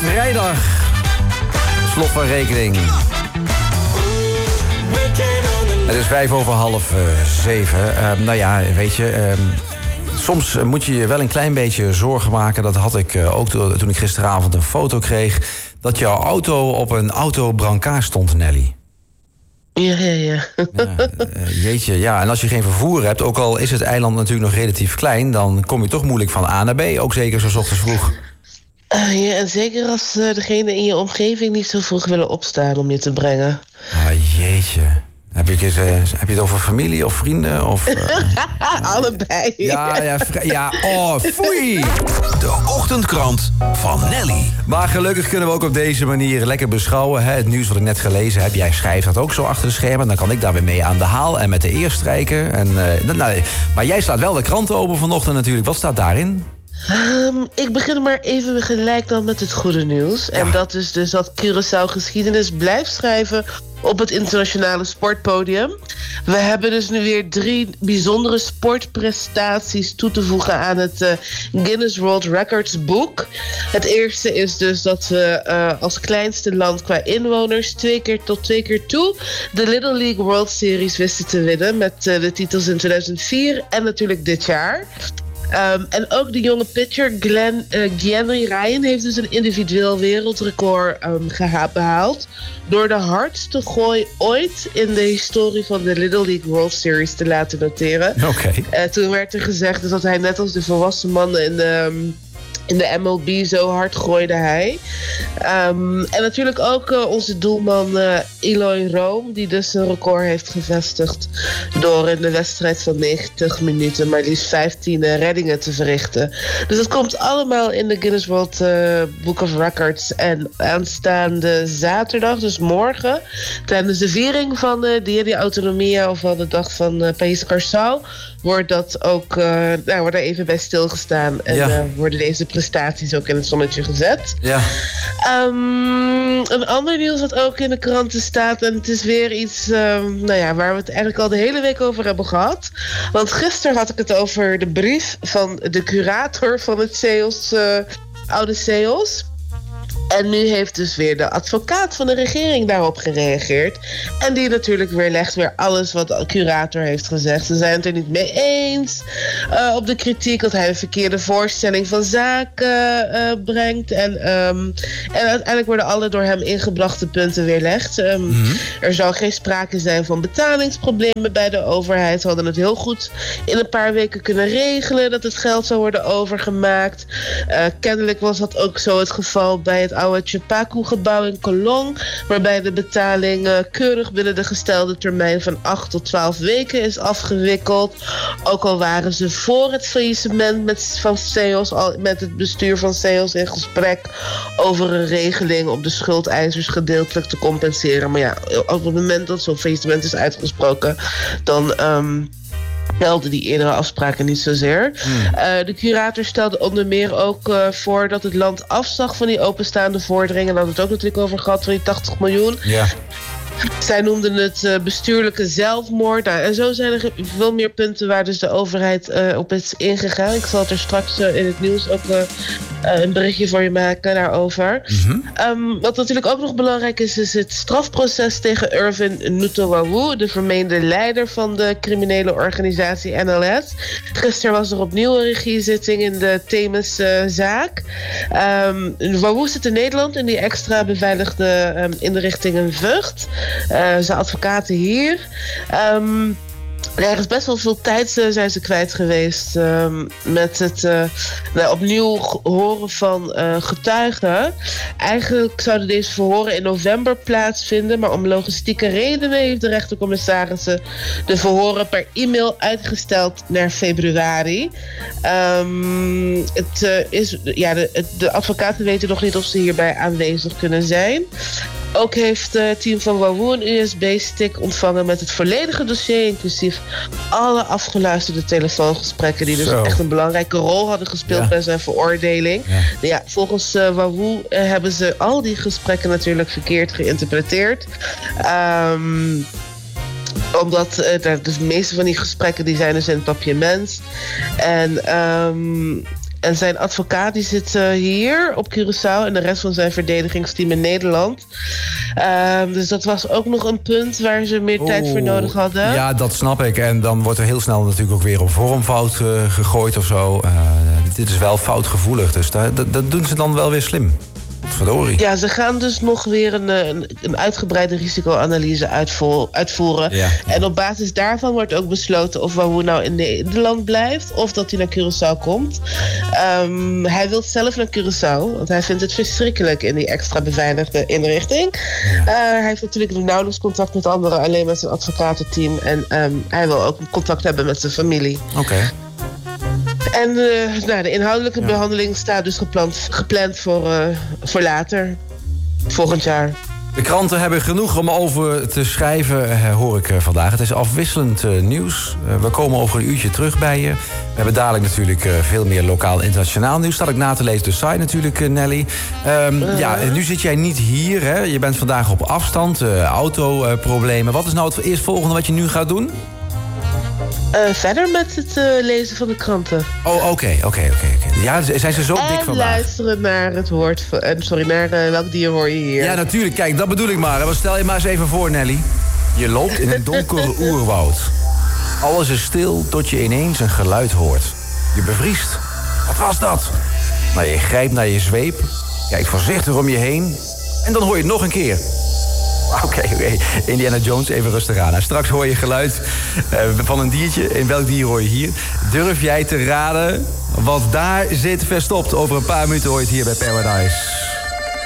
vrijdag. Slot van rekening. Het is 7:05. Nou ja, weet je... soms moet je je wel een klein beetje zorgen maken. Dat had ik ook toen ik gisteravond een foto kreeg... dat jouw auto op een autobrancard stond, Nelly. Ja. Jeetje, ja. En als je geen vervoer hebt... ook al is het eiland natuurlijk nog relatief klein... dan kom je toch moeilijk van A naar B. Ook zeker zo 's ochtends vroeg. Ja, en zeker als degene in je omgeving niet zo vroeg willen opstaan om je te brengen. Jeetje. Heb je het over familie of vrienden? Of, Allebei. Ja, foei! De ochtendkrant van Nelly. Maar gelukkig kunnen we ook op deze manier lekker beschouwen. Hè? Het nieuws wat ik net gelezen heb. Jij schrijft dat ook zo achter de schermen. Dan kan ik daar weer mee aan de haal en met de eer strijken. Maar jij slaat wel de kranten open vanochtend natuurlijk. Wat staat daarin? Ik begin maar even gelijk dan met het goede nieuws. Ja. En dat is dus dat Curaçao geschiedenis blijft schrijven op het internationale sportpodium. We hebben dus nu weer 3 bijzondere sportprestaties toe te voegen aan het Guinness World Records boek. Het eerste is dus dat we als kleinste land qua inwoners 2 keer toe de Little League World Series wisten te winnen met de titels in 2004 en natuurlijk dit jaar. En ook de jonge pitcher Gianni Ryan heeft dus een individueel wereldrecord behaald door de hardste gooi ooit in de historie van de Little League World Series te laten noteren. Okay. Toen werd er gezegd dat hij net als de volwassen mannen in de MLB, zo hard gooide hij. En natuurlijk ook onze doelman Eloy Room, die dus een record heeft gevestigd door in de wedstrijd van 90 minuten maar liefst 15 reddingen te verrichten. Dus dat komt allemaal in de Guinness World Book of Records. En aanstaande zaterdag, dus morgen, tijdens de viering van de Dia de Autonomia of van de dag van País Curaçao, wordt dat ook, wordt er even bij stilgestaan. En worden deze prestaties ook in het zonnetje gezet. Ja. Een ander nieuws wat ook in de kranten staat. En het is weer iets waar we het eigenlijk al de hele week over hebben gehad. Want gisteren had ik het over de brief van de curator van het CEOS, oude CEOS. En nu heeft dus weer de advocaat van de regering daarop gereageerd. En die natuurlijk weerlegt weer alles wat de curator heeft gezegd. Ze zijn het er niet mee eens op de kritiek dat hij een verkeerde voorstelling van zaken brengt. En uiteindelijk worden alle door hem ingebrachte punten weerlegd. Er zou geen sprake zijn van betalingsproblemen bij de overheid. Ze hadden het heel goed in een paar weken kunnen regelen dat het geld zou worden overgemaakt. Kennelijk was dat ook zo het geval bij het oude Chapaku-gebouw in Colón, waarbij de betaling keurig binnen de gestelde termijn van 8 tot 12 weken is afgewikkeld. Ook al waren ze voor het faillissement met het bestuur van CEOS in gesprek over een regeling om de schuldeisers gedeeltelijk te compenseren. Maar ja, op het moment dat zo'n faillissement is uitgesproken, dan gelden die eerdere afspraken niet zozeer. De curator stelde onder meer ook voor dat het land afzag van die openstaande vorderingen. Daar hadden we het ook natuurlijk over gehad, van die 80 miljoen. Ja. Zij noemden het bestuurlijke zelfmoord. En zo zijn er veel meer punten waar dus de overheid op is ingegaan. Ik zal het er straks in het nieuws ook een berichtje voor je maken daarover. Wat natuurlijk ook nog belangrijk is het strafproces tegen Irvin Nutowawu, de vermeende leider van de criminele organisatie NLS. Gisteren was er opnieuw een regiezitting in de Themis-zaak. Wawu zit in Nederland in die extra beveiligde inrichting in Vught. Zijn advocaten hier. Er is best wel veel tijd zijn ze kwijt geweest met het opnieuw horen van getuigen. Eigenlijk zouden deze verhoren in november plaatsvinden, maar om logistieke redenen heeft de rechtercommissarissen de verhoren per e-mail uitgesteld naar februari. De advocaten weten nog niet of ze hierbij aanwezig kunnen zijn. Ook heeft het team van Wawu een USB-stick ontvangen met het volledige dossier, inclusief alle afgeluisterde telefoongesprekken die dus echt een belangrijke rol hadden gespeeld bij zijn veroordeling. Ja, volgens Wawu hebben ze al die gesprekken natuurlijk verkeerd geïnterpreteerd. Omdat de meeste van die gesprekken die zijn dus in het papiament. En En zijn advocaat die zit hier op Curaçao en de rest van zijn verdedigingsteam in Nederland. Dus dat was ook nog een punt waar ze meer tijd voor nodig hadden. Ja, dat snap ik. En dan wordt er heel snel natuurlijk ook weer op vormfout gegooid of zo. Dit is wel foutgevoelig, dus dat doen ze dan wel weer slim. Verdorie. Ja, ze gaan dus nog weer een uitgebreide risicoanalyse uitvoeren. Ja. En op basis daarvan wordt ook besloten of Wahoo nou in Nederland blijft of dat hij naar Curaçao komt. Hij wil zelf naar Curaçao, want hij vindt het verschrikkelijk in die extra beveiligde inrichting. Ja. Hij heeft natuurlijk nauwelijks contact met anderen, alleen met zijn advocatenteam. En hij wil ook contact hebben met zijn familie. Oké. En de inhoudelijke behandeling staat dus gepland voor later, volgend jaar. De kranten hebben genoeg om over te schrijven, hoor ik vandaag. Het is afwisselend nieuws. We komen over een uurtje terug bij je. We hebben dadelijk natuurlijk veel meer lokaal-internationaal nieuws. Staat ook na te lezen de site natuurlijk, Nelly. Ja, nu zit jij niet hier, hè? Je bent vandaag op afstand, autoproblemen. Wat is nou het eerstvolgende wat je nu gaat doen? Verder met het lezen van de kranten. Oh, oké. Ja, zijn ze zo dik vandaag? En luisteren naar het woord naar welk dier hoor je hier? Ja, natuurlijk. Kijk, dat bedoel ik maar. Maar stel je maar eens even voor, Nelly. Je loopt in een donkere oerwoud. Alles is stil tot je ineens een geluid hoort. Je bevriest. Wat was dat? Nou, je grijpt naar je zweep. Kijkt voorzichtig om je heen. En dan hoor je het nog een keer. Oké. Indiana Jones, even rustig aan. Straks hoor je geluid van een diertje. In welk dier hoor je hier? Durf jij te raden wat daar zit verstopt? Over een paar minuten hoor je het hier bij Paradise.